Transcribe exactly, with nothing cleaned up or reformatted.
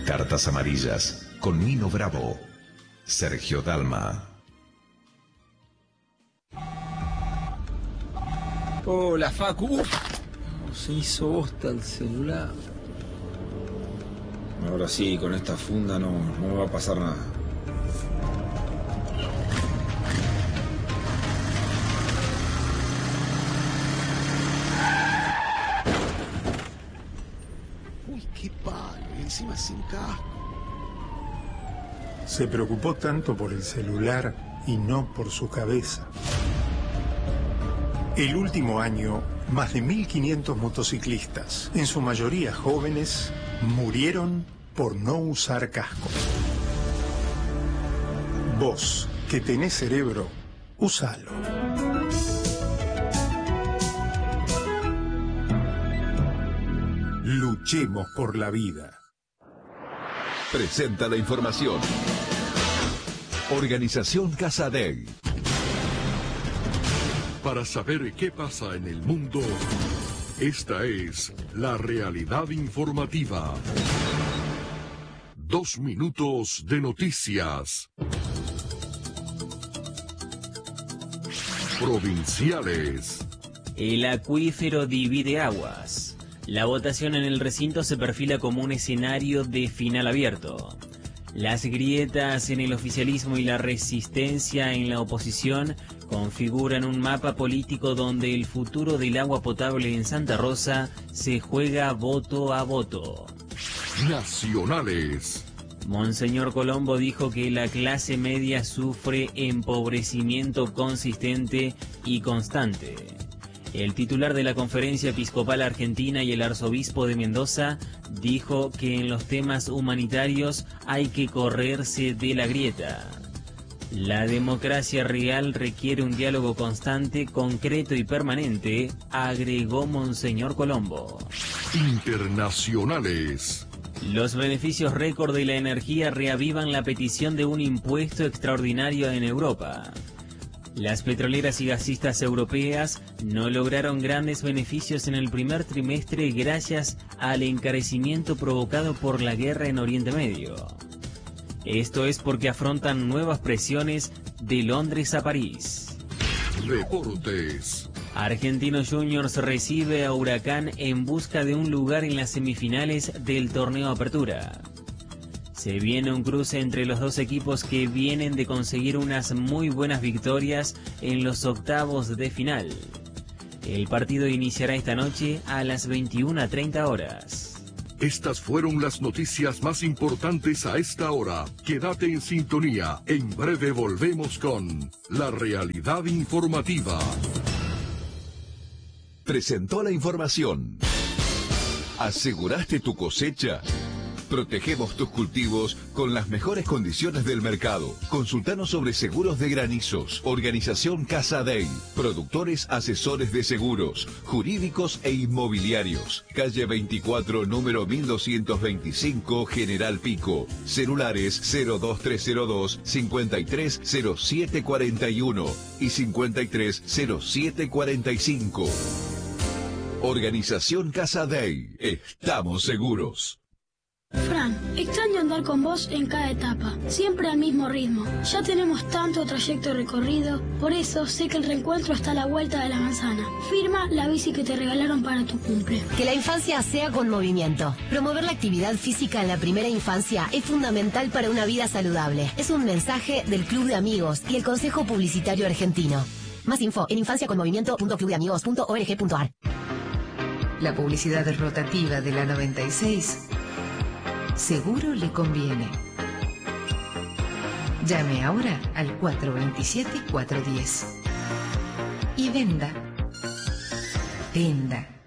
Cartas amarillas con Nino Bravo. Sergio Dalma. Hola, Facu. Uf, se hizo bosta el celular. Ahora sí, con esta funda no, no me va a pasar nada. Uy, qué palo, y encima sin casco. Se preocupó tanto por el celular y no por su cabeza. El último año, más de mil quinientos motociclistas, en su mayoría jóvenes, murieron por no usar casco. Vos, que tenés cerebro, úsalo. Luchemos por la vida. Presenta la información. Organización Casa Dei. Para saber qué pasa en el mundo, esta es la realidad informativa. Dos minutos de noticias. Provinciales. El acuífero divide aguas. La votación en el recinto se perfila como un escenario de final abierto. Las grietas en el oficialismo y la resistencia en la oposición configuran un mapa político donde el futuro del agua potable en Santa Rosa se juega voto a voto. Nacionales. Monseñor Colombo dijo que la clase media sufre empobrecimiento consistente y constante. El titular de la Conferencia Episcopal Argentina y el arzobispo de Mendoza dijo que en los temas humanitarios hay que correrse de la grieta. La democracia real requiere un diálogo constante, concreto y permanente, agregó Monseñor Colombo. Internacionales. Los beneficios récord de la energía reavivan la petición de un impuesto extraordinario en Europa. Las petroleras y gasistas europeas no lograron grandes beneficios en el primer trimestre gracias al encarecimiento provocado por la guerra en Oriente Medio. Esto es porque afrontan nuevas presiones de Londres a París. Deportes. Argentinos Juniors recibe a Huracán en busca de un lugar en las semifinales del torneo Apertura. Se viene un cruce entre los dos equipos que vienen de conseguir unas muy buenas victorias en los octavos de final. El partido iniciará esta noche a las veintiuna treinta horas. Estas fueron las noticias más importantes a esta hora. Quédate en sintonía. En breve volvemos con La Realidad Informativa. Presentó la información. ¿Aseguraste tu cosecha? Protegemos tus cultivos con las mejores condiciones del mercado. Consultanos sobre seguros de granizos. Organización Casa Dei. Productores asesores de seguros, jurídicos e inmobiliarios. Calle veinticuatro, número mil doscientos veinticinco, General Pico. Celulares cero dos tres cero dos, cincuenta y tres cero siete cuarenta y uno y cincuenta y tres cero siete cuarenta y cinco. Organización Casa Dei. Estamos seguros. Fran, extraño andar con vos en cada etapa, siempre al mismo ritmo. Ya tenemos tanto trayecto recorrido, por eso sé que el reencuentro está a la vuelta de la manzana. Firma la bici que te regalaron para tu cumple. Que la infancia sea con movimiento. Promover la actividad física en la primera infancia es fundamental para una vida saludable. Es un mensaje del Club de Amigos y el Consejo Publicitario Argentino. Más info en infancia con movimiento punto club de amigos punto org punto ar. La publicidad rotativa de la noventa y seis seguro le conviene. Llame ahora al cuatro veintisiete, cuatrocientos diez. Y venda. Venda.